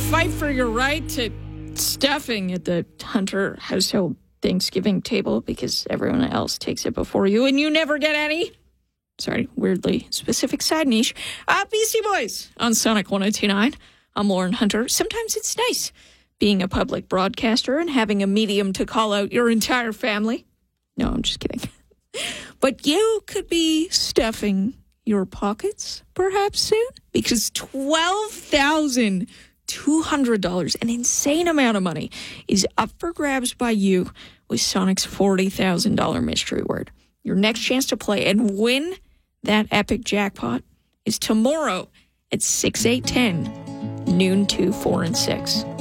fight for your right to stuffing at the Hunter household Thanksgiving table because everyone else takes it before you and you never get any? Sorry, weirdly specific side niche. Beastie Boys on Sonic 102.9. I'm Lauren Hunter. Sometimes it's nice being a public broadcaster and having a medium to call out your entire family. No, I'm just kidding. But you could be stuffing your pockets perhaps soon because $12,200, an insane amount of money, is up for grabs by you with Sonic's $40,000 mystery word. Your next chance to play and win that epic jackpot is tomorrow at 6, 8, 10, noon, 2, 4, and 6.